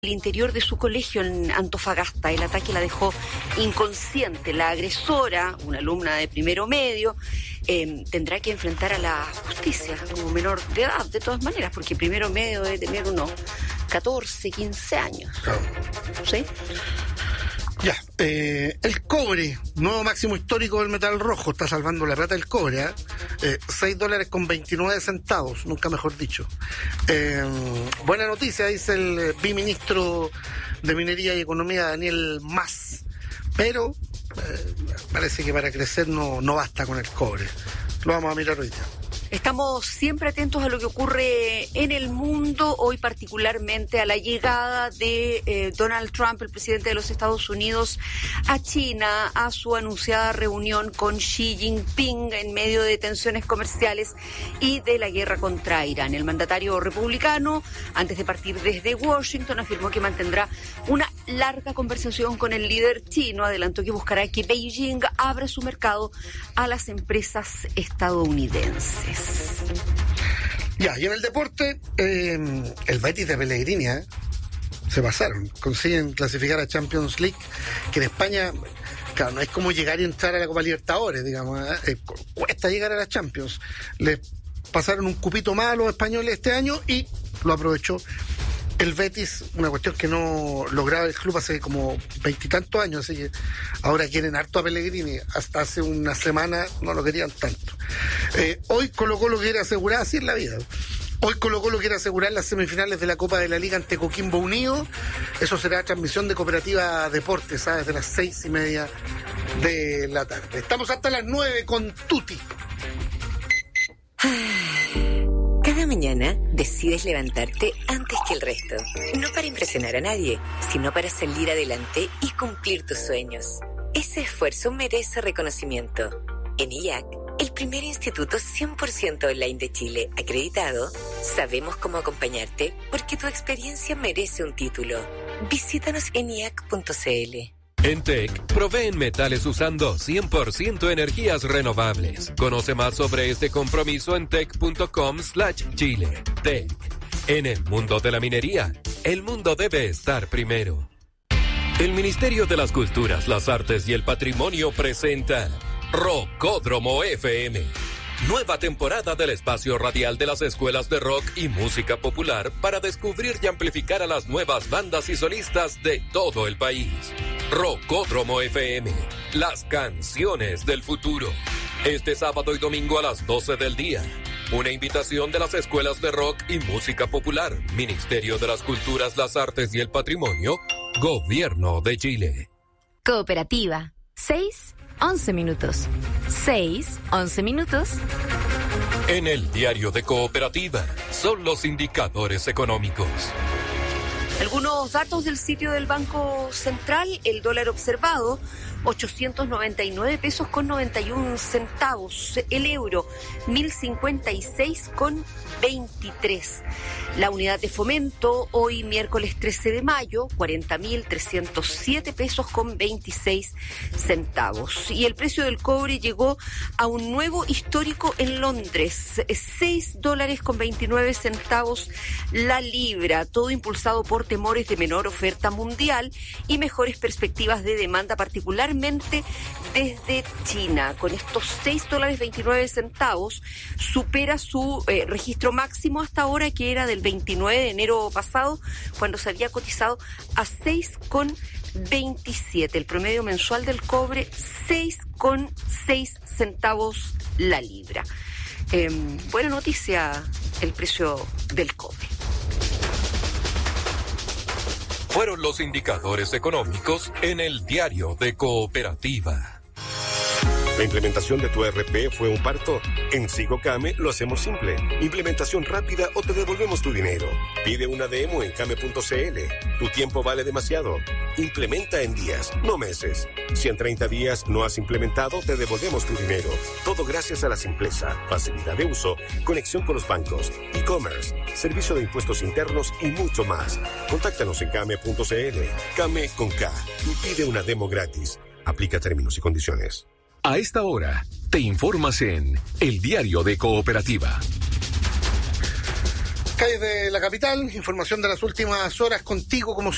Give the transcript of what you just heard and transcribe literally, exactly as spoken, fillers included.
el interior de su colegio en Antofagasta. El ataque la dejó inconsciente. La agresora, una alumna de primero medio, eh, tendrá que enfrentar a la justicia como menor de edad, de todas maneras, porque primero medio debe tener unos catorce, quince años. Claro. ¿Sí? Ya, eh, el cobre, nuevo máximo histórico del metal rojo, está salvando la plata del cobre, ¿eh? Eh, seis dólares con veintinueve centavos, nunca mejor dicho. Eh, buena noticia, dice el biministro de Minería y Economía, Daniel Mas, pero eh, parece que para crecer no, no basta con el cobre. Lo vamos a mirar ahorita. Estamos siempre atentos a lo que ocurre en el mundo, hoy particularmente a la llegada de eh, Donald Trump, el presidente de los Estados Unidos, a China, a su anunciada reunión con Xi Jinping en medio de tensiones comerciales y de la guerra contra Irán. El mandatario republicano, antes de partir desde Washington, afirmó que mantendrá una larga conversación con el líder chino. Adelantó que buscará que Beijing abra su mercado a las empresas estadounidenses. Ya, y en el deporte, eh, el Betis de Pellegrini, ¿eh? se pasaron, consiguen clasificar a Champions League, que en España, claro, no es como llegar y entrar a la Copa Libertadores, digamos, ¿eh? Eh, cuesta llegar a la Champions. Les pasaron un cupito más a los españoles este año y lo aprovechó el Betis, una cuestión que no lograba el club hace como veintitantos años, así que ahora quieren harto a Pellegrini. Hasta hace una semana no lo querían tanto. Eh, hoy Colo-Colo quiere asegurar, así es la vida. Hoy Colo-Colo quiere asegurar las semifinales de la Copa de la Liga ante Coquimbo Unido. Eso será transmisión de Cooperativa Deportes, ¿sabes? Desde las seis y media de la tarde. Estamos hasta las nueve con Tuti. Cada mañana decides levantarte antes que el resto. No para impresionar a nadie, sino para salir adelante y cumplir tus sueños. Ese esfuerzo merece reconocimiento. En I A C, el primer instituto cien por ciento online de Chile acreditado, sabemos cómo acompañarte porque tu experiencia merece un título. Visítanos en i a c punto c l. En T E C, proveen metales usando cien por ciento energías renovables. Conoce más sobre este compromiso en tec punto com slash chile. T E C. En el mundo de la minería, el mundo debe estar primero. El Ministerio de las Culturas, las Artes y el Patrimonio presenta Rockódromo F M. Nueva temporada del espacio radial de las escuelas de rock y música popular para descubrir y amplificar a las nuevas bandas y solistas de todo el país. Rockódromo F M, las canciones del futuro. Este sábado y domingo a las doce del día. Una invitación de las escuelas de rock y música popular, Ministerio de las Culturas, las Artes y el Patrimonio, Gobierno de Chile. Cooperativa, seis, once minutos. seis, once minutos. En el diario de Cooperativa, son los indicadores económicos. Algunos datos del sitio del Banco Central: el dólar observado, ochocientos noventa y nueve pesos con noventa y un centavos. El euro, mil cincuenta y seis con veintitrés. La unidad de fomento, hoy miércoles trece de mayo, cuarenta mil trescientos siete pesos con veintiséis centavos. Y el precio del cobre llegó a un nuevo histórico en Londres, seis dólares con veintinueve centavos la libra, todo impulsado por temores de menor oferta mundial y mejores perspectivas de demanda, particularmente desde China. Con estos seis dólares veintinueve centavos supera su eh, registro máximo hasta ahora, que era del veintinueve de enero pasado, cuando se había cotizado a seis con veintisiete. El promedio mensual del cobre, seis con seis centavos la libra. Eh, buena noticia el precio del cobre. Fueron los indicadores económicos en el diario de Cooperativa. ¿La implementación de tu E R P fue un parto? En SigoCame lo hacemos simple. Implementación rápida o te devolvemos tu dinero. Pide una demo en came punto c l. Tu tiempo vale demasiado. Implementa en días, no meses. Si en treinta días no has implementado, te devolvemos tu dinero. Todo gracias a la simpleza, facilidad de uso, conexión con los bancos, e-commerce, servicio de impuestos internos y mucho más. Contáctanos en came punto c l. Came con K. Y pide una demo gratis. Aplica términos y condiciones. A esta hora, te informas en El Diario de Cooperativa. Calles de la capital, información de las últimas horas contigo como